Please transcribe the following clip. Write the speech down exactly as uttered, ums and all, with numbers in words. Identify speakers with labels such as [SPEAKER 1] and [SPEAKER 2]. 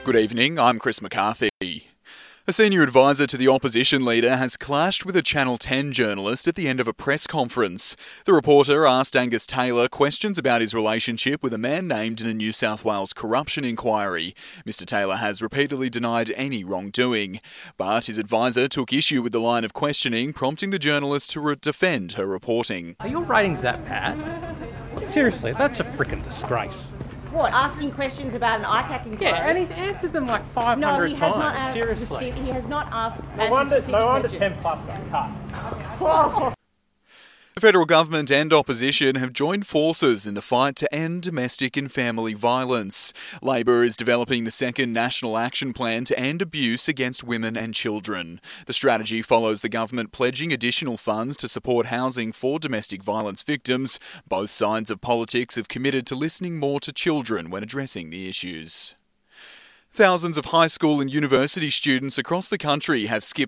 [SPEAKER 1] Good evening, I'm Chris McCarthy. A senior advisor to the opposition leader has clashed with a Channel ten journalist at the end of a press conference. The reporter asked Angus Taylor questions about his relationship with a man named in a New South Wales corruption inquiry. Mister Taylor has repeatedly denied any wrongdoing, but his advisor took issue with the line of questioning, prompting the journalist to re- defend her reporting.
[SPEAKER 2] Are your ratings that bad? Seriously, that's a freaking disgrace.
[SPEAKER 3] What, asking questions about an I C A C inquiry?
[SPEAKER 2] Yeah, and he's answered them like five hundred
[SPEAKER 3] no, he has
[SPEAKER 2] times.
[SPEAKER 3] not asked
[SPEAKER 2] Seriously.
[SPEAKER 3] specific, he has not asked
[SPEAKER 2] No
[SPEAKER 3] answered
[SPEAKER 2] wonder,
[SPEAKER 3] specific
[SPEAKER 2] no wonder
[SPEAKER 3] questions.
[SPEAKER 2] ten plus got cut.
[SPEAKER 3] Whoa.
[SPEAKER 1] The federal government and opposition have joined forces in the fight to end domestic and family violence. Labor is developing the second National Action Plan to end abuse against women and children. The strategy follows the government pledging additional funds to support housing for domestic violence victims. Both sides of politics have committed to listening more to children when addressing the issues. Thousands of high school and university students across the country have skipped